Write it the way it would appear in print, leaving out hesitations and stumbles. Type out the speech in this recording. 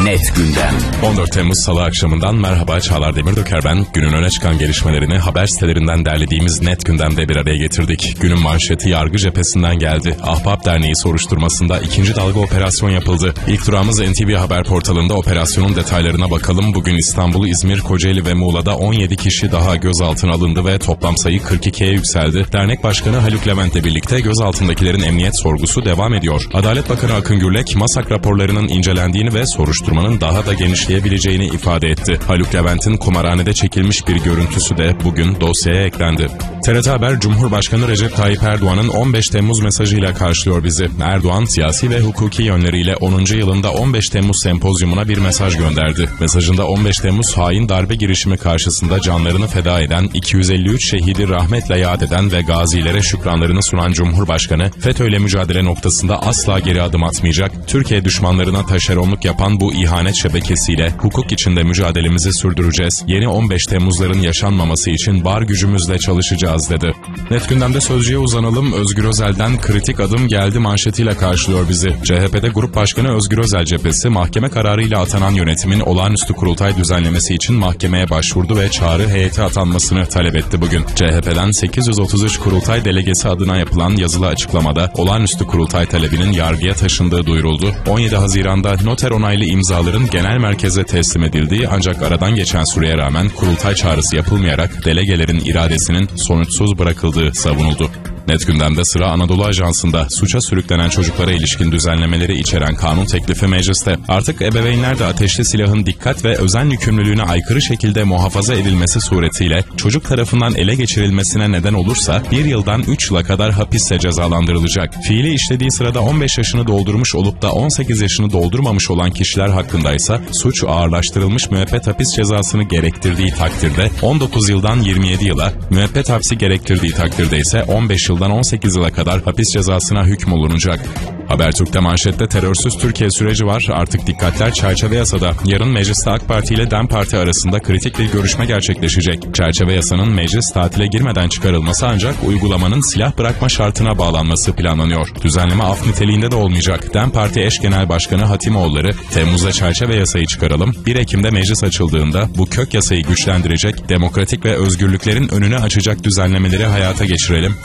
Net Gündem. 14 Temmuz Salı akşamından merhaba, Çağlar Demirdöker ben. Günün öne çıkan gelişmelerini haber sitelerinden derlediğimiz Net Gündem'de bir araya getirdik. Günün manşeti yargı cephesinden geldi. Ahbap Derneği soruşturmasında ikinci dalga operasyon yapıldı. İlk durağımız NTV Haber portalında operasyonun detaylarına bakalım. Bugün İstanbul, İzmir, Kocaeli ve Muğla'da 17 kişi daha gözaltına alındı ve toplam sayı 42'ye yükseldi. Dernek Başkanı Haluk Levent'le birlikte gözaltındakilerin emniyet sorgusu devam ediyor. Adalet Bakanı Akın Gürlek, MASAK raporlarının incelendiğini ve soruşturmanın daha da genişleyebileceğini ifade etti. Haluk Levent'in kumarhanede çekilmiş bir görüntüsü de bugün dosyaya eklendi. TRT Haber, Cumhurbaşkanı Recep Tayyip Erdoğan'ın 15 Temmuz mesajıyla karşılıyor bizi. Erdoğan, siyasi ve hukuki yönleriyle 10. yılında 15 Temmuz sempozyumuna bir mesaj gönderdi. Mesajında 15 Temmuz hain darbe girişimi karşısında canlarını feda eden, 253 şehidi rahmetle yad eden ve gazilere şükranlarını sunan Cumhurbaşkanı, FETÖ'yle mücadele noktasında asla geri adım atmayacak, Türkiye düşmanlarına taşeronluk yapan bu ihanet şebekesiyle hukuk içinde mücadelemizi sürdüreceğiz. Yeni 15 Temmuzların yaşanmaması için var gücümüzle çalışacağız dedi. Net Gündem'de Sözcü'ye uzanalım. Özgür Özel'den kritik adım geldi manşetiyle karşılıyor bizi. CHP'de Grup Başkanı Özgür Özel cephesi mahkeme kararıyla atanan yönetimin olağanüstü kurultay düzenlemesi için mahkemeye başvurdu ve çağrı heyeti atanmasını talep etti bugün. CHP'den 833 kurultay delegesi adına yapılan yazılı açıklamada olağanüstü kurultay talebinin yargıya taşındığı duyuruldu. 17 Haziran'da noter onaylı imzaların genel merkeze teslim edildiği ancak aradan geçen süreye rağmen kurultay çağrısı yapılmayarak delegelerin iradesinin sonuçsuz bırakıldığı savunuldu. Net Gündem'de sıra Anadolu Ajansı'nda suça sürüklenen çocuklara ilişkin düzenlemeleri içeren kanun teklifi mecliste. Artık ebeveynler de ateşli silahın dikkat ve özen yükümlülüğüne aykırı şekilde muhafaza edilmesi suretiyle çocuk tarafından ele geçirilmesine neden olursa 1 yıldan 3 yıla kadar hapisse cezalandırılacak. Fiili işlediği sırada 15 yaşını doldurmuş olup da 18 yaşını doldurmamış olan kişiler hakkındaysa suç ağırlaştırılmış müebbet hapis cezasını gerektirdiği takdirde 19 yıldan 27 yıla, müebbet hapsi gerektirdiği takdirde ise 15 yıldan 18 yıla kadar hapis cezasına hükmolunacak. Habertürk'te manşette terörsüz Türkiye süreci var. Artık dikkatler çerçeve yasada. Yarın mecliste AK Parti ile DEM Parti arasında kritik bir görüşme gerçekleşecek. Çerçeve yasanın meclis tatile girmeden çıkarılması ancak uygulamanın silah bırakma şartına bağlanması planlanıyor. Düzenleme af niteliğinde de olmayacak. DEM Parti eş genel başkanı Hatimoğulları, Temmuz'da çerçeve yasayı çıkaralım, 1 Ekim'de meclis açıldığında bu kök yasayı güçlendirecek, demokratik ve özgürlüklerin önünü açacak düzenlemeleri hayata geçirelim.